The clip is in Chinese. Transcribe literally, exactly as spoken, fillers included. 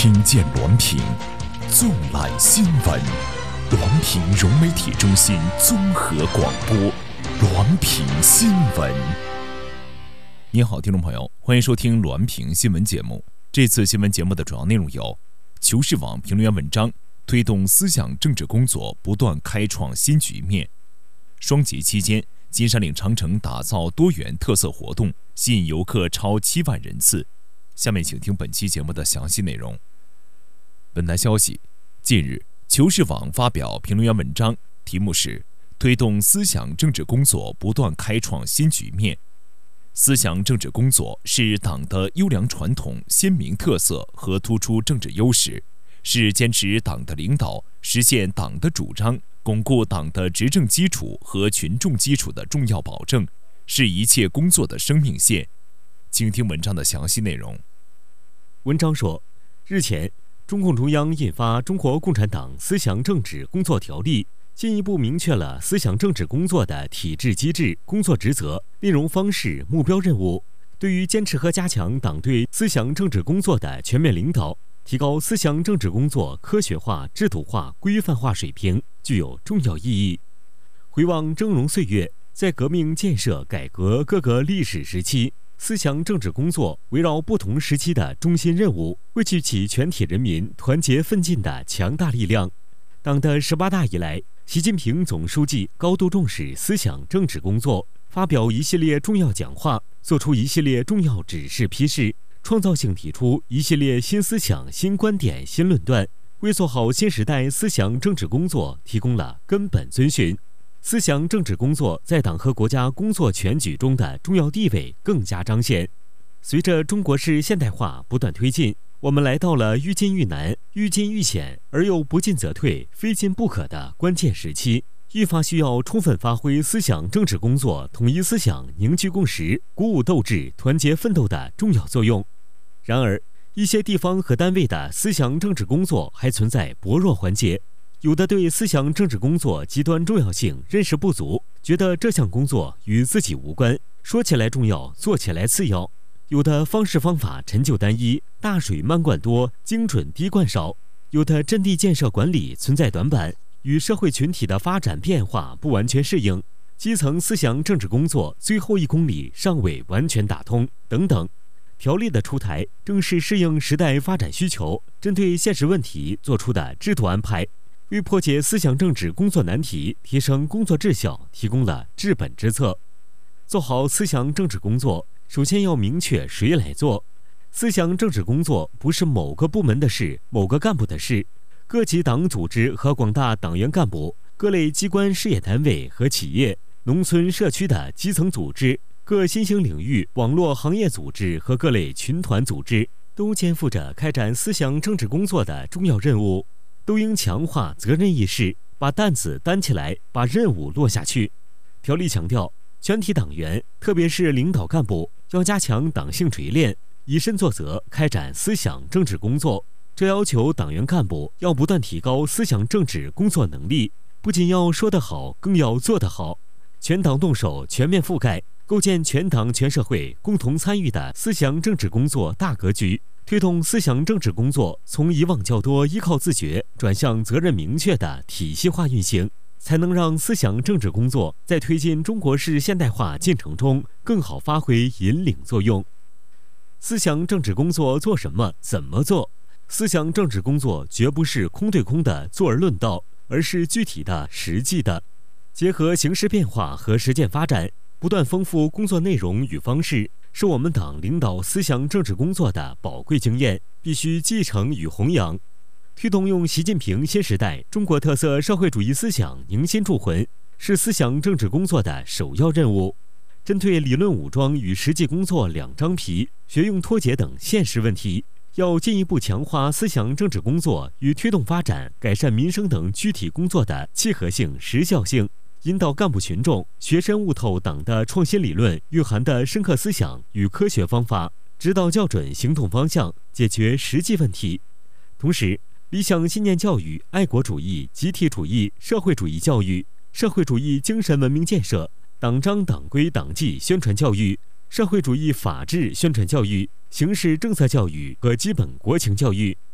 听见滦平，纵览新闻。滦平融媒体中心综合广播，滦平新闻。你好，听众朋友，欢迎收听滦平新闻节目。这次新闻节目的主要内容有：求是网评论员文章，推动思想政治工作不断开创新局面。双节期间，金山岭长城打造多元特色活动，吸引游客超七万人次。下面请听本期节目的详细内容。本台消息，近日，求是网发表评论员文章，题目是“推动思想政治工作不断开创新局面”。思想政治工作是党的优良传统、鲜明特色和突出政治优势，是坚持党的领导、实现党的主张、巩固党的执政基础和群众基础的重要保证，是一切工作的生命线。请听文章的详细内容。 文章说，日前，中共中央印发《中国共产党思想政治工作条例》，进一步明确了思想政治工作的体制机制、工作职责、内容方式、目标任务，对于坚持和加强党对思想政治工作的全面领导，提高思想政治工作科学化、制度化、规范化水平，具有重要意义。回望峥嵘岁月，在革命建设改革各个历史时期，思想政治工作围绕不同时期的中心任务，汇聚起全体人民团结奋进的强大力量。党的十八大以来，习近平总书记高度重视思想政治工作，发表一系列重要讲话，作出一系列重要指示批示，创造性提出一系列新思想、新观点、新论断，为做好新时代思想政治工作提供了根本遵循。思想政治工作在党和国家工作全局中的重要地位更加彰显。随着中国式现代化不断推进，我们来到了愈进愈难、愈进愈险而又不进则退、非进不可的关键时期，愈发需要充分发挥思想政治工作统一思想、凝聚共识、鼓舞斗志、团结奋斗的重要作用。然而，一些地方和单位的思想政治工作还存在薄弱环节，有的对思想政治工作极端重要性认识不足，觉得这项工作与自己无关，说起来重要，做起来次要；有的方式方法陈旧单一，大水漫灌多，精准滴灌少；有的阵地建设管理存在短板，与社会群体的发展变化不完全适应，基层思想政治工作最后一公里尚未完全打通等等。条例的出台正是适应时代发展需求，针对现实问题做出的制度安排，为破解思想政治工作难题、提升工作质效提供了治本之策。做好思想政治工作，首先要明确谁来做。思想政治工作不是某个部门的事、某个干部的事，各级党组织和广大党员干部、各类机关事业单位和企业、农村社区的基层组织、各新兴领域网络行业组织和各类群团组织，都肩负着开展思想政治工作的重要任务，都应强化责任意识，把担子担起来，把任务落下去。条例强调，全体党员，特别是领导干部，要加强党性锤炼，以身作则，开展思想政治工作。这要求党员干部要不断提高思想政治工作能力，不仅要说得好，更要做得好。全党动手，全面覆盖，构建全党全社会共同参与的思想政治工作大格局，推动思想政治工作从以往较多依靠自觉转向责任明确的体系化运行，才能让思想政治工作在推进中国式现代化进程中更好发挥引领作用。思想政治工作做什么、怎么做？思想政治工作绝不是空对空的坐而论道，而是具体的、实际的，结合形势变化和实践发展，不断丰富工作内容与方式，是我们党领导思想政治工作的宝贵经验，必须继承与弘扬。推动用习近平新时代中国特色社会主义思想凝心铸魂，是思想政治工作的首要任务。针对理论武装与实际工作两张皮、学用脱节等现实问题，要进一步强化思想政治工作与推动发展、改善民生等具体工作的契合性、时效性，引导干部群众学深悟透党的创新理论蕴含的深刻思想与科学方法，指导校准行动方向，解决实际问题。同时，理想信念教育、爱国主义、集体主义、社会主义教育、社会主义精神文明建设、党章党规党纪宣传教育、社会主义法治宣传教育、形势政策教育和基本国情教育，